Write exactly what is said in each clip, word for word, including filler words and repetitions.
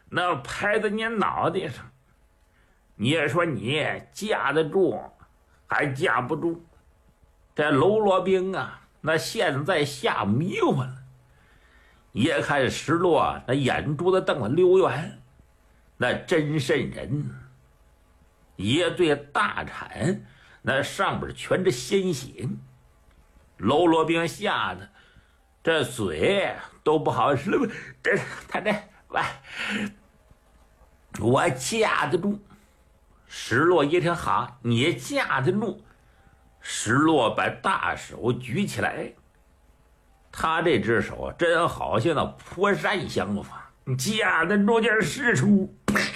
那拍在你脑袋上，你也说你架得住还架不住。这喽啰兵啊，那现在吓迷糊了，也看石落那眼珠子瞪得溜圆，那真瘆人。也对大铲那上边全是鲜血，喽啰兵吓得这嘴都不好使了。这他这喂，我架得住。石落一听好，你架得住。石落把大手举起来，他这只手真好像那破山相法，架得住点使出。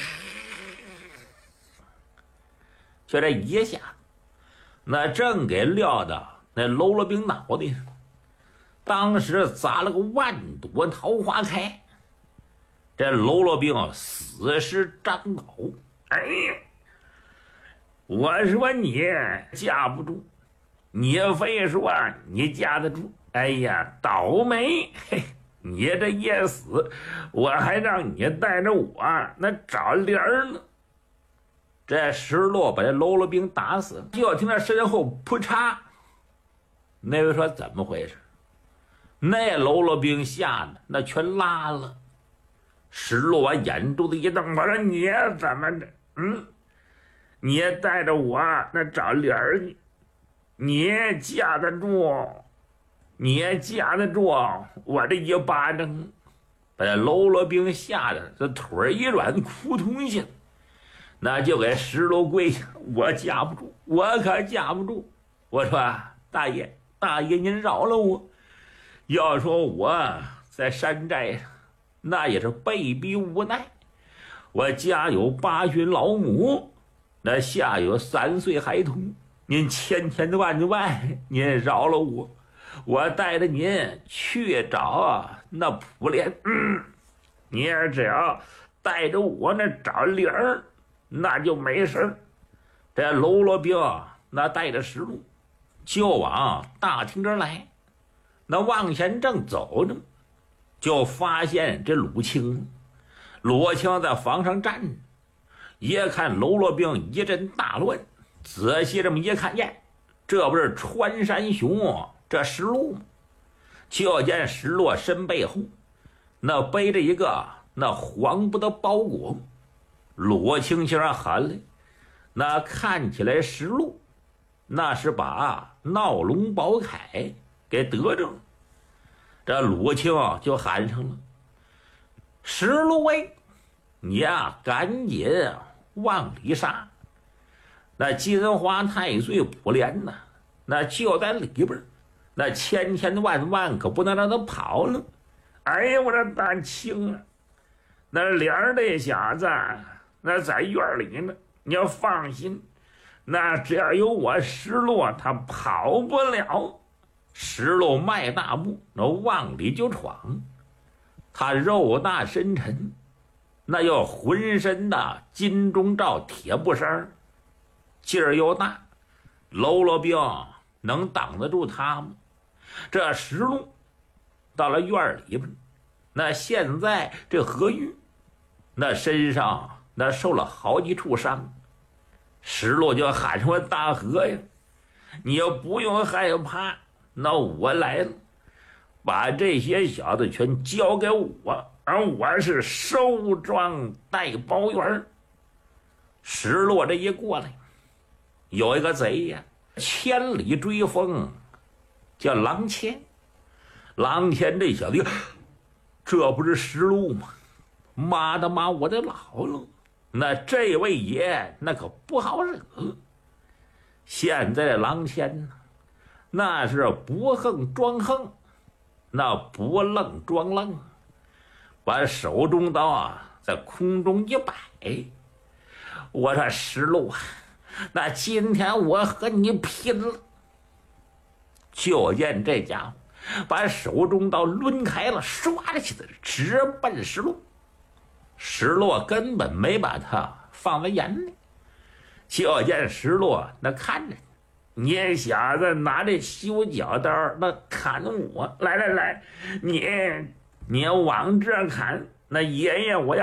就这一下，那正给撂到那喽啰兵脑袋上，当时砸了个万朵桃花开。这喽啰兵死尸张倒。哎呀，我说你架不住，你非说你架得住。哎呀，倒霉！嘿，你这一死，我还让你带着我那找理儿呢。这石落把这喽啰兵打死了，就听他身后扑嚓。那位说怎么回事？那喽啰兵吓得那全拉了。石落把眼珠子一瞪，我说你怎么着？嗯，你带着我那找理儿去，你架得住？你架得住我这一巴掌？把这喽啰兵吓得这腿一软，扑通下，那就给石落跪下，我架不住，我可架不住。我说大爷，大爷您饶了我。要说我在山寨上，那也是被逼无奈。我家有八旬老母，那下有三岁孩童，您千千万万您饶了我，我带着您去找那普莲。嗯，你只要带着我那找理儿，那就没事。这喽啰兵那带着石路就往大厅这来，那往前正走着，就发现这鲁青。鲁青在房上站着，一看喽啰兵一阵大乱，仔细这么一看，耶，这不是穿山熊这石路吗？就见石落身背后那背着一个那黄布的包裹。鲁青心上喊了，那看起来石路那是把闹龙宝铠给得着了。这鲁青就喊上了，石路喂，你呀赶紧往里杀，那金花太岁普莲呢，那就在里边，那千千万万可不能让他跑了。哎呀，我这大青啊，那脸这小子那在院里呢，你要放心，那只要有我石落，他跑不了。石落迈大步，那往里就闯。他肉大身沉，那又浑身的金钟罩铁布衫，劲儿又大，喽啰兵能挡得住他吗？这石路到了院里边，那现在这何玉那身上那受了好几处伤。石路就喊说，大和呀，你又不用害怕，那我来了，把这些小子全交给我，而我是收庄带包圆。石落这一过来，有一个贼呀，千里追风，叫郎谦。郎谦这小子，这不是石路吗？妈的妈，我的姥姥，那这位爷那可不好惹。现在的郎谦呢，那是不横装横，那不愣装愣，把手中刀啊在空中一摆。我说石路啊，那今天我和你拼了。就见这家伙把手中刀抡开了，唰的起来直奔石路。石路根本没把他放在眼里，就见石路那看着你小子拿这修脚刀那砍我，来来来，你你往这砍，那爷爷我要